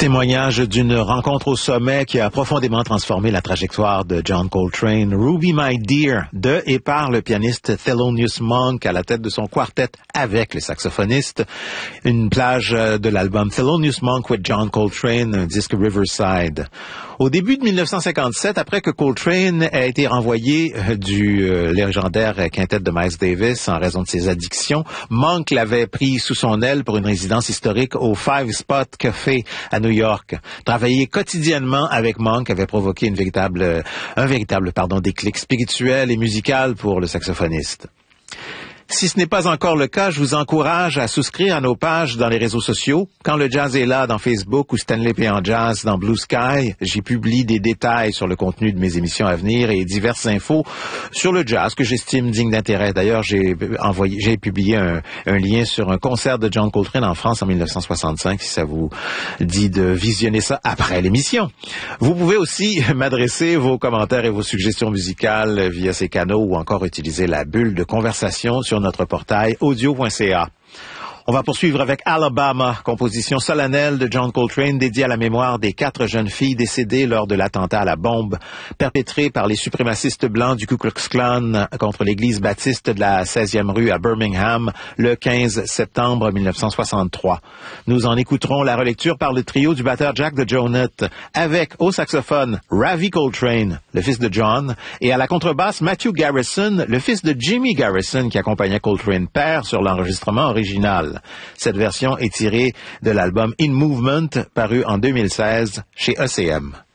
Témoignage d'une rencontre au sommet qui a profondément transformé la trajectoire de John Coltrane. Ruby My Dear, de et par le pianiste Thelonious Monk à la tête de son quartet avec les saxophonistes. Une plage de l'album Thelonious Monk with John Coltrane, un disque Riverside. Au début de 1957, après que Coltrane a été renvoyé du légendaire quintet de Miles Davis en raison de ses addictions, Monk l'avait pris sous son aile pour une résidence historique au Five Spot Café à New York. Travailler quotidiennement avec Monk avait provoqué un véritable déclic spirituel et musical pour le saxophoniste. Si ce n'est pas encore le cas, je vous encourage à souscrire à nos pages dans les réseaux sociaux. Quand le jazz est là dans Facebook ou Stanley P. en Jazz dans Blue Sky, j'y publie des détails sur le contenu de mes émissions à venir et diverses infos sur le jazz que j'estime digne d'intérêt. D'ailleurs, j'ai publié un lien sur un concert de John Coltrane en France en 1965, si ça vous dit de visionner ça après l'émission. Vous pouvez aussi m'adresser vos commentaires et vos suggestions musicales via ces canaux ou encore utiliser la bulle de conversation sur notre portail audio.ca. On va poursuivre avec Alabama, composition solennelle de John Coltrane dédiée à la mémoire des 4 jeunes filles décédées lors de l'attentat à la bombe perpétré par les suprémacistes blancs du Ku Klux Klan contre l'église baptiste de la 16e rue à Birmingham le 15 septembre 1963. Nous en écouterons la relecture par le trio du batteur Jack DeJohnette avec au saxophone Ravi Coltrane, le fils de John, et à la contrebasse Matthew Garrison, le fils de Jimmy Garrison qui accompagnait Coltrane père sur l'enregistrement original. Cette version est tirée de l'album In Movement, paru en 2016 chez ECM.